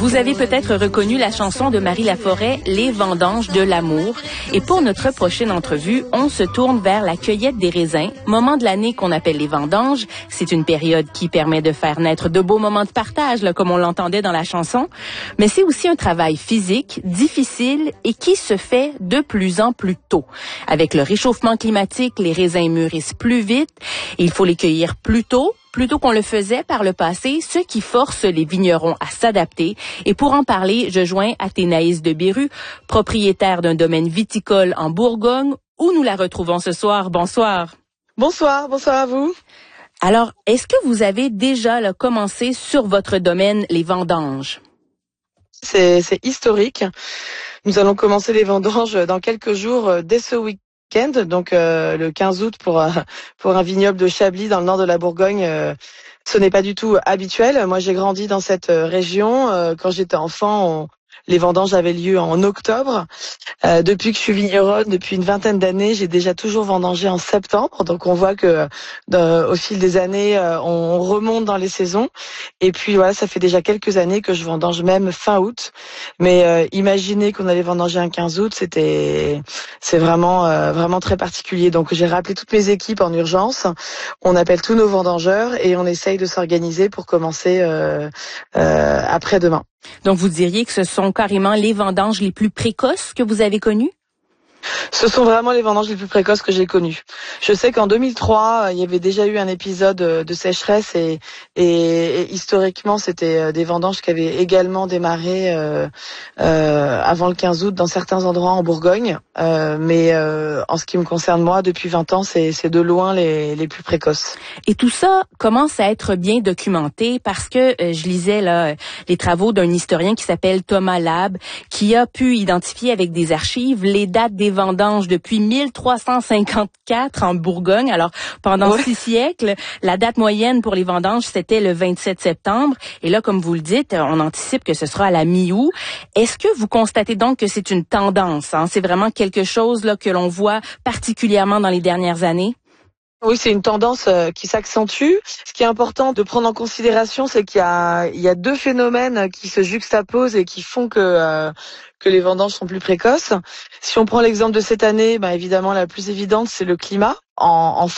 Vous avez peut-être reconnu la chanson de Marie Laforêt, Les vendanges de l'amour. Et pour notre prochaine entrevue, on se tourne vers la cueillette des raisins, moment de l'année qu'on appelle les vendanges. C'est une période qui permet de faire naître de beaux moments de partage, là, comme on l'entendait dans la chanson. Mais c'est aussi un travail physique, difficile et qui se fait de plus en plus tôt. Avec le réchauffement climatique, les raisins mûrissent plus vite. Il faut les cueillir plus tôt qu'on le faisait par le passé, ce qui force les vignerons à s'adapter. Et pour en parler, je joins Athénaïs de Béru, propriétaire d'un domaine viticole en Bourgogne, où nous la retrouvons ce soir. Bonsoir. Bonsoir à vous. Alors, est-ce que vous avez déjà commencé sur votre domaine les vendanges? C'est historique. Nous allons commencer les vendanges dans quelques jours, dès ce week-end. Donc le 15 août pour un vignoble de Chablis dans le nord de la Bourgogne. Ce n'est pas du tout habituel. Moi, j'ai grandi dans cette région. Quand j'étais enfant, les vendanges avaient lieu en octobre. Depuis que je suis vigneronne, depuis une vingtaine d'années, j'ai déjà toujours vendangé en septembre. Donc on voit que au fil des années, on remonte dans les saisons. Et puis voilà, ça fait déjà quelques années que je vendange même fin août. Mais imaginez qu'on allait vendanger un 15 août, c'est vraiment très particulier. Donc j'ai rappelé toutes mes équipes en urgence. On appelle tous nos vendangeurs et on essaye de s'organiser pour commencer après-demain. Donc, vous diriez que ce sont carrément les vendanges les plus précoces que vous avez connues? Ce sont vraiment les vendanges les plus précoces que j'ai connues. Je sais qu'en 2003, il y avait déjà eu un épisode de sécheresse et historiquement, c'était des vendanges qui avaient également démarré avant le 15 août dans certains endroits en Bourgogne. Mais en ce qui me concerne moi, depuis 20 ans, c'est de loin les plus précoces. Et tout ça commence à être bien documenté parce que je lisais là les travaux d'un historien qui s'appelle Thomas Labb, qui a pu identifier avec des archives les dates des vendanges depuis 1354 en Bourgogne. Alors, pendant 6 siècles, la date moyenne pour les vendanges, c'était le 27 septembre. Et là, comme vous le dites, on anticipe que ce sera à la mi-août. Est-ce que vous constatez donc que c'est une tendance, hein? C'est vraiment quelque chose là que l'on voit particulièrement dans les dernières années? Oui, c'est une tendance qui s'accentue. Ce qui est important de prendre en considération, c'est qu'il y a deux phénomènes qui se juxtaposent et qui font que les vendanges sont plus précoces. Si on prend l'exemple de cette année, évidemment la plus évidente, c'est le climat. En